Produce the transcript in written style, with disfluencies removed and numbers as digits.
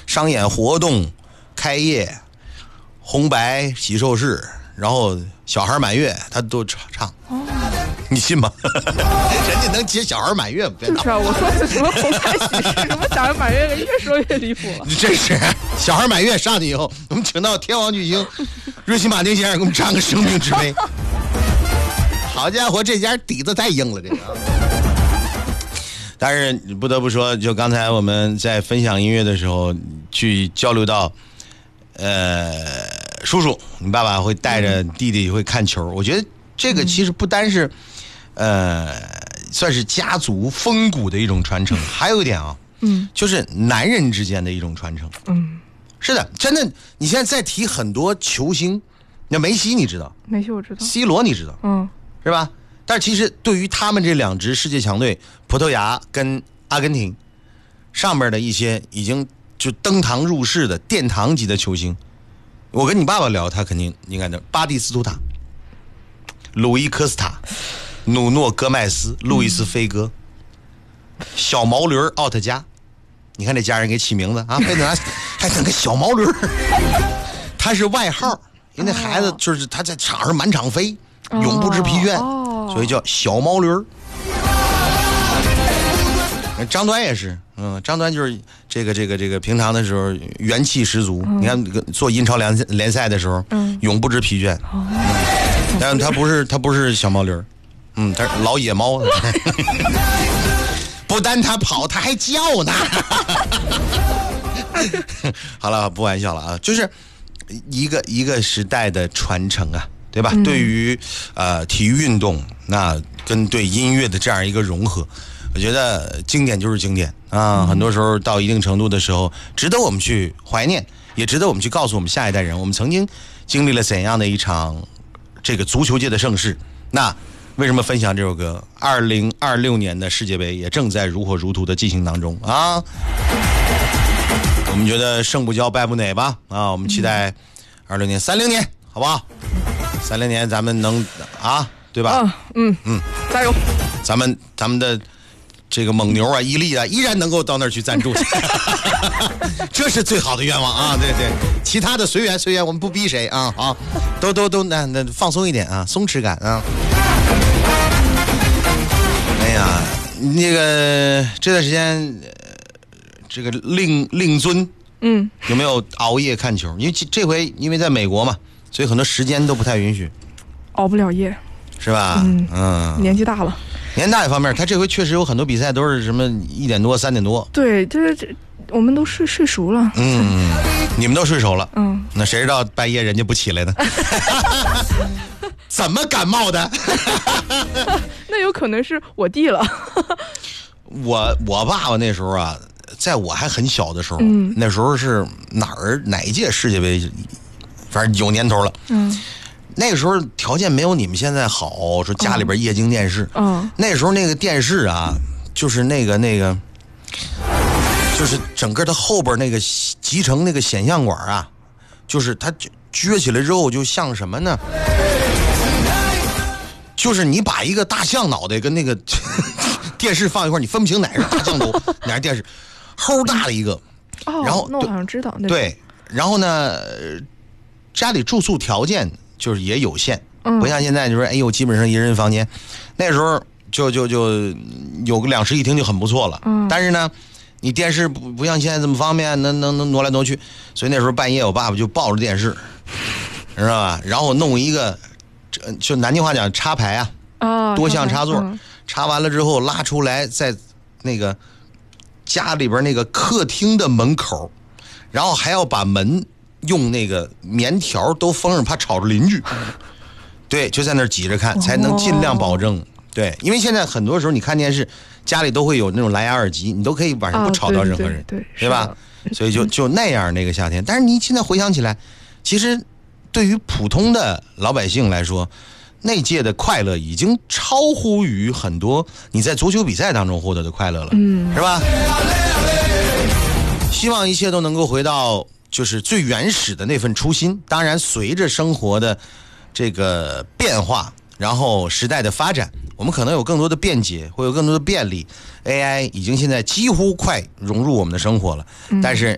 商演活动、开业、红白喜寿事，然后小孩满月，他都唱。你信吗？人家能接小孩满月吗？ 就是啊，我说的什么红白喜事，什么小孩满月，越说越离谱了。 真是小孩满月上去以后，我们请到天王巨星瑞奇马丁先生给我们唱个生命之杯。好家伙，这家底子太硬了，这个。但是不得不说，就刚才我们在分享音乐的时候，去交流到，叔叔，你爸爸会带着弟弟会看球，我觉得这个其实不单是。算是家族风骨的一种传承，还有一点啊，就是男人之间的一种传承，是的，真的，你现在在提很多球星，那梅西你知道， 梅西我知道 ，C 罗你知道，是吧？但是其实对于他们这两支世界强队，葡萄牙跟阿根廷上面的一些已经就登堂入室的殿堂级的球星，我跟你爸爸聊，他肯定应该的，巴蒂斯图塔、鲁伊科斯塔。努诺戈麦斯、路易斯菲戈、小毛驴奥特加，你看这家人给起名字啊，还整个小毛驴，他是外号，因为那孩子就是他在场上满场飞，永不知疲倦，所以叫小毛驴。张端也是，张端就是这个平常的时候元气十足，你看做英超联赛的时候，永不知疲倦，但他不是小毛驴。他是老野猫，不单他跑，他还叫呢。好了，不玩笑了啊，就是一个时代的传承啊，对吧？对于体育运动，那跟对音乐的这样一个融合，我觉得经典就是经典啊。很多时候到一定程度的时候，值得我们去怀念，也值得我们去告诉我们下一代人，我们曾经经历了怎样的一场这个足球界的盛世。那为什么分享这首歌？2026年的世界杯也正在如火如荼的进行当中啊！我们觉得胜不骄败不馁吧啊！我们期待26年、30年，好不好？30年咱们能啊，对吧？ 加油！ 咱们的这个蒙牛啊、伊利啊，依然能够到那儿去赞助去，这是最好的愿望啊！对对，其他的随缘，我们不逼谁啊！好，都那放松一点啊，松弛感啊！哎呀，那个这段时间，这个令尊，有没有熬夜看球？因为这回因为在美国嘛，所以很多时间都不太允许， 熬不了夜， 是吧？ 年纪大了。 年大一方面，他这回确实有很多比赛都是什么1点多、3点多。 对，这我们都睡熟了。 你们都睡熟了。那谁知道半夜人家不起来呢？怎么感冒的？ 那有可能是我弟了。 我爸爸那时候啊，在我还很小的时候，那时候是哪一届世界杯，反正有年头了。那个时候条件没有你们现在好，说家里边液晶电视。那时候那个电视啊，就是那个，就是整个它后边那个集成那个显像管啊，就是它撅起来之后就像什么呢？就是你把一个大象脑袋跟那个电视放一块，你分不清哪是大象头，哪是电视，齁大的一个。然后那我好像知道。 对，然后呢，家里住宿条件就是也有限，不像现在就是哎呦，基本上一人房间。那时候就有个2室1厅就很不错了。但是呢，你电视不像现在这么方便，能挪来挪去，所以那时候半夜我爸爸就抱着电视，知道吧？然后弄一个，就南京话讲插排啊，多项插座，插完了之后拉出来，在那个家里边那个客厅的门口，然后还要把门用那个棉条都封上，怕吵着邻居。对，就在那儿挤着看，才能尽量保证。对，因为现在很多时候你看电视，家里都会有那种蓝牙耳机，你都可以晚上不吵到任何人，对吧？所以就那样那个夏天。但是你现在回想起来，其实对于普通的老百姓来说，那届的快乐已经超乎于很多你在足球比赛当中获得的快乐了，是吧？希望一切都能够回到就是最原始的那份初心。当然，随着生活的这个变化，然后时代的发展，我们可能有更多的便捷，会有更多的便利。AI 已经现在几乎快融入我们的生活了，但是